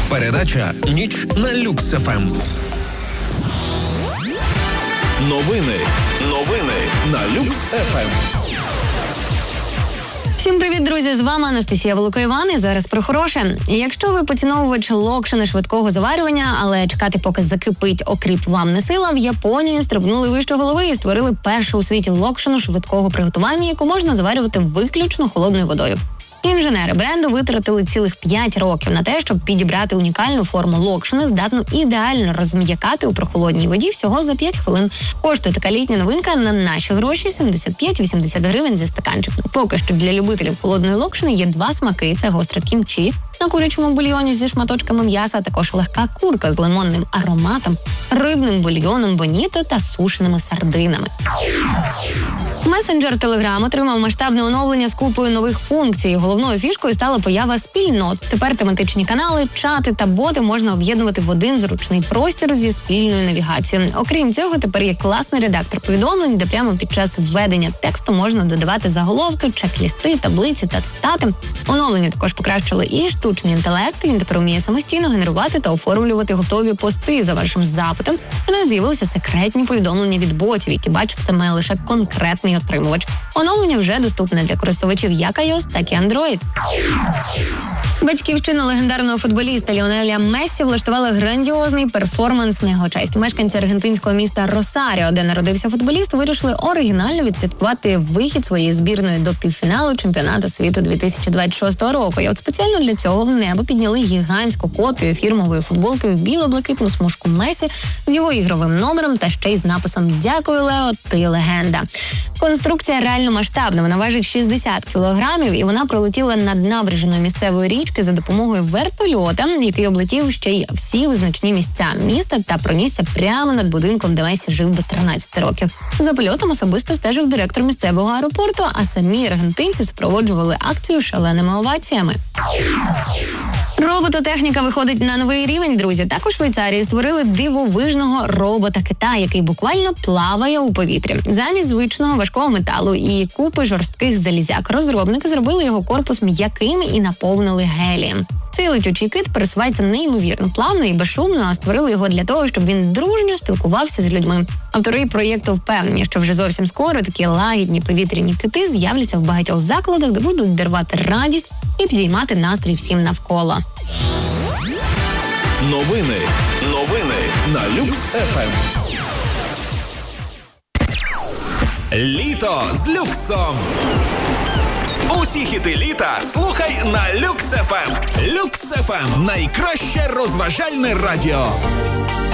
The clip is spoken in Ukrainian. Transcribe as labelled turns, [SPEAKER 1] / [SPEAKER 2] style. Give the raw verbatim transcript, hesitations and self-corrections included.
[SPEAKER 1] Передача «Ніч на Люкс еф ем». Новини. Новини на Люкс еф ем.
[SPEAKER 2] Всім привіт, друзі! З вами Анастасія Волокоїван і зараз про хороше. Якщо ви поціновувач локшини швидкого заварювання, але чекати, поки закипить окріп, вам не сила, в Японії стрибнули вище голови і створили першу у світі локшину швидкого приготування, яку можна заварювати виключно холодною водою. Інженери бренду витратили цілих п'ять років на те, щоб підібрати унікальну форму локшини, здатну ідеально розм'якати у прохолодній воді всього за п'ять хвилин. Коштує така літня новинка на наші гроші сімдесят п'ять - вісімдесят гривень зі стаканчиком. Поки що для любителів холодної локшини є два смаки – це гостре кімчі на курячому бульйоні зі шматочками м'яса, а також легка курка з лимонним ароматом, рибним бульйоном боніто та сушеними сардинами. Месенджер Telegram отримав масштабне оновлення з купою нових функцій. Головною фішкою стала поява спільнот. Тепер тематичні канали, чати та боти можна об'єднувати в один зручний простір зі спільною навігацією. Окрім цього, тепер є класний редактор повідомлень, де прямо під час введення тексту можна додавати заголовки, чек-лісти, таблиці та цитати. Оновлення також покращило і штучний інтелект. Він тепер вміє самостійно генерувати та оформлювати готові пости за вашим запитом. І навіть з'явилися секретні повідомлення від ботів, які бачитиме лише конкретний отримувач. Оновлення вже доступне для користувачів як iOS, так і Android. Батьківщина легендарного футболіста Ліонеля Мессі влаштувала грандіозний перформанс на його честь. Мешканці аргентинського міста Росаріо, де народився футболіст, вирішили оригінально відсвяткувати вихід своєї збірної до півфіналу чемпіонату світу дві тисячі двадцять шостого року. І от спеціально для цього в небо підняли гігантську копію фірмової футболки в біло-блакитну смужку Месі з його ігровим номером та ще й з написом «Дякую, Лео, ти легенда». Конструкція реально масштабна, вона важить шістдесят кілограмів і вона пролетіла над набережною місцевої річки за допомогою вертольота, який облетів ще й всі визначні місця міста та пронісся прямо над будинком, де Месі жив до тринадцяти років. За польотом особисто стежив директор місцевого аеропорту, а самі аргентинці супроводжували акцію шаленими оваціями. Робототехніка виходить на новий рівень, друзі. Так у Швейцарії створили дивовижного робота-кита, який буквально плаває у повітрі. Замість звичного важкого металу і купи жорстких залізяк розробники зробили його корпус м'яким і наповнили гелієм. Цей летючий кит пересувається неймовірно плавно і безшумно, а створили його для того, щоб він дружньо спілкувався з людьми. Автори проєкту впевнені, що вже зовсім скоро такі лагідні повітряні кити з'являться в багатьох закладах, де будуть дарувати радість і підіймати настрій всім навколо.
[SPEAKER 1] Новини. Новини на Люкс еф ем. Літо з люксом. Усі хіти літа слухай на Люкс еф ем. Люкс еф ем – найкраще розважальне радіо.